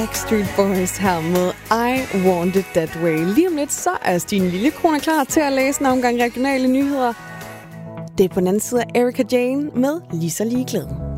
Backstreet Boys her med I Want It That Way. Lige om lidt, så er Stine Lillekroner klar til at læse en omgang regionale nyheder. Det er på den anden side af Erika Jane med Lige så ligeglad.